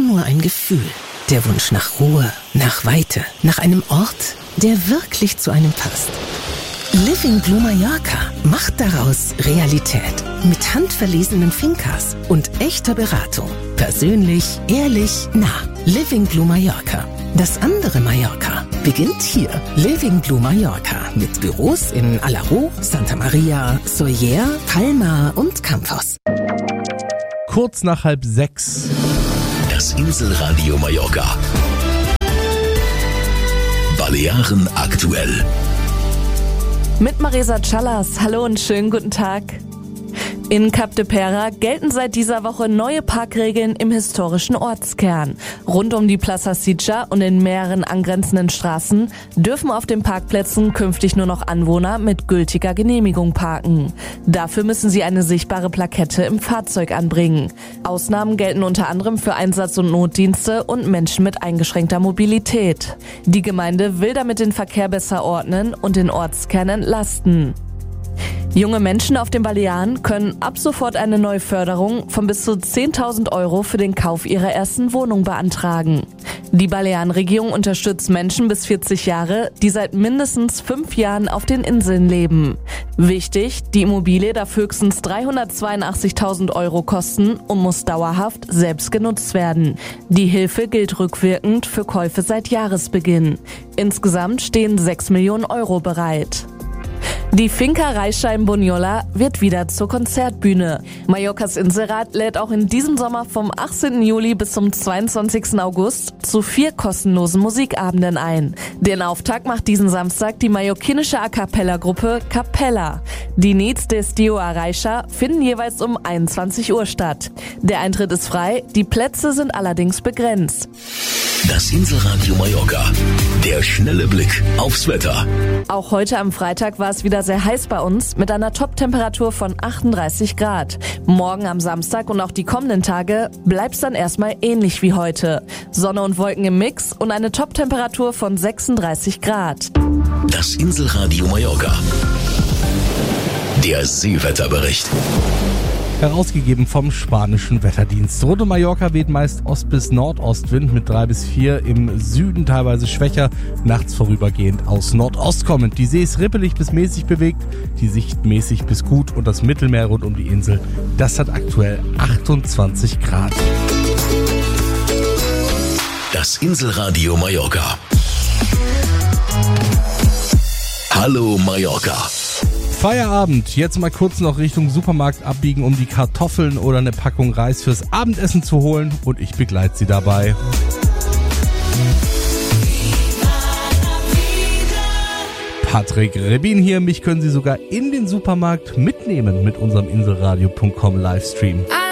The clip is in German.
nur ein Gefühl. Der Wunsch nach Ruhe, nach Weite, nach einem Ort, der wirklich zu einem passt. Living Blue Mallorca macht daraus Realität. Mit handverlesenen Fincas und echter Beratung. Persönlich, ehrlich, nah. Living Blue Mallorca. Das andere Mallorca beginnt hier. Living Blue Mallorca mit Büros in Alaró, Santa Maria, Sóller, Palma und Campos. Kurz nach 5:30. Das Inselradio Mallorca. Balearen aktuell. Mit Marisa Callas. Hallo und schönen guten Tag. In Cap de Pera gelten seit dieser Woche neue Parkregeln im historischen Ortskern. Rund um die Plaza Sitges und in mehreren angrenzenden Straßen dürfen auf den Parkplätzen künftig nur noch Anwohner mit gültiger Genehmigung parken. Dafür müssen sie eine sichtbare Plakette im Fahrzeug anbringen. Ausnahmen gelten unter anderem für Einsatz- und Notdienste und Menschen mit eingeschränkter Mobilität. Die Gemeinde will damit den Verkehr besser ordnen und den Ortskern entlasten. Junge Menschen auf den Balearen können ab sofort eine neue Förderung von bis zu 10.000 Euro für den Kauf ihrer ersten Wohnung beantragen. Die Balearenregierung unterstützt Menschen bis 40 Jahre, die seit mindestens 5 Jahren auf den Inseln leben. Wichtig, die Immobilie darf höchstens 382.000 Euro kosten und muss dauerhaft selbst genutzt werden. Die Hilfe gilt rückwirkend für Käufe seit Jahresbeginn. Insgesamt stehen 6 Millionen Euro bereit. Die Finca Reixa in Bunyola wird wieder zur Konzertbühne. Mallorcas Inselrat lädt auch in diesem Sommer vom 18. Juli bis zum 22. August zu 4 kostenlosen Musikabenden ein. Den Auftakt macht diesen Samstag die mallorquinische A-Cappella-Gruppe Capella. Die Needs des Dio Reixa finden jeweils um 21 Uhr statt. Der Eintritt ist frei, die Plätze sind allerdings begrenzt. Das Inselradio Mallorca. Der schnelle Blick aufs Wetter. Auch heute am Freitag war es wieder sehr heiß bei uns mit einer Top-Temperatur von 38 Grad. Morgen am Samstag und auch die kommenden Tage bleibt es dann erstmal ähnlich wie heute. Sonne und Wolken im Mix und eine Top-Temperatur von 36 Grad. Das Inselradio Mallorca. Der Seewetterbericht. Herausgegeben vom spanischen Wetterdienst. Rund um Mallorca weht meist Ost- bis Nordostwind mit 3 bis 4, im Süden teilweise schwächer, nachts vorübergehend aus Nordost kommend. Die See ist rippelig bis mäßig bewegt, die Sicht mäßig bis gut und das Mittelmeer rund um die Insel, das hat aktuell 28 Grad. Das Inselradio Mallorca. Hallo Mallorca. Feierabend, jetzt mal kurz noch Richtung Supermarkt abbiegen, um die Kartoffeln oder eine Packung Reis fürs Abendessen zu holen und ich begleite Sie dabei. Patrick Rebin hier, mich können Sie sogar in den Supermarkt mitnehmen mit unserem Inselradio.com Livestream.